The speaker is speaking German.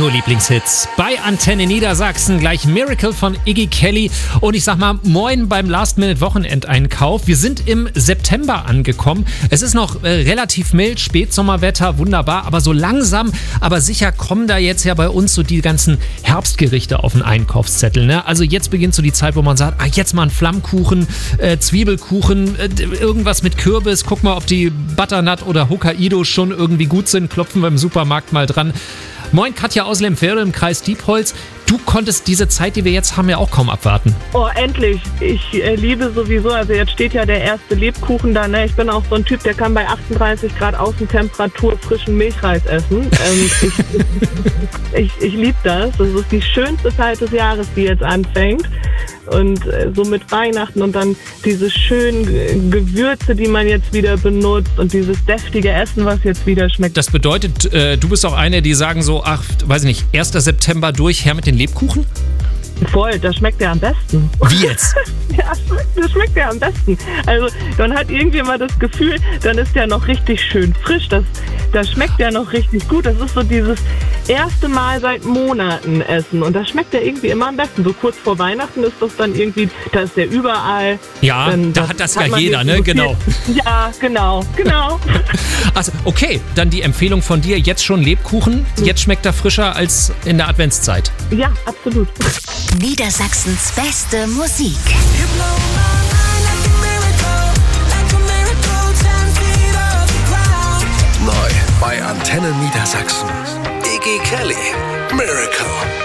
Nur Lieblingshits bei Antenne Niedersachsen. Gleich Miracle von Iggy Kelly. Und ich sag mal, moin beim Last-Minute-Wochenendeinkauf. Wir sind im September angekommen. Es ist noch relativ mild, Spätsommerwetter, wunderbar. Aber so langsam, aber sicher kommen da jetzt ja bei uns so die ganzen Herbstgerichte auf den Einkaufszettel. Ne? Also jetzt beginnt so die Zeit, wo man sagt, jetzt mal ein Flammkuchen, Zwiebelkuchen, irgendwas mit Kürbis. Guck mal, ob die Butternut oder Hokkaido schon irgendwie gut sind. Klopfen wir im Supermarkt mal dran. Moin, Katja aus Lemfelde im Kreis Diepholz. Du konntest diese Zeit, die wir jetzt haben, ja auch kaum abwarten. Oh, endlich. Ich liebe sowieso, also jetzt steht ja der erste Lebkuchen da, ne? Ich bin auch so ein Typ, der kann bei 38 Grad Außentemperatur frischen Milchreis essen. Ich liebe das. Das ist die schönste Zeit des Jahres, die jetzt anfängt. Und so mit Weihnachten und dann diese schönen Gewürze, die man jetzt wieder benutzt und dieses deftige Essen, was jetzt wieder schmeckt. Das bedeutet, du bist auch eine, die sagen so, weiß ich nicht, 1. September durch, her mit den Lebkuchen? Voll, das schmeckt ja am besten. Wie jetzt? Ja, das schmeckt ja am besten. Also man hat irgendwie immer das Gefühl, dann ist der noch richtig schön frisch. Das schmeckt ja noch richtig gut. Das ist so dieses erste Mal seit Monaten essen. Und das schmeckt ja irgendwie immer am besten. So kurz vor Weihnachten ist das dann irgendwie, da ist der überall. Ja, da hat das ja jeder, ne? Genau. Ja, genau. Also, okay, dann die Empfehlung von dir, jetzt schon Lebkuchen. Jetzt schmeckt er frischer als in der Adventszeit. Ja, absolut. Niedersachsens beste Musik. Neu bei Antenne Niedersachsen. Iggy Kelly, Miracle.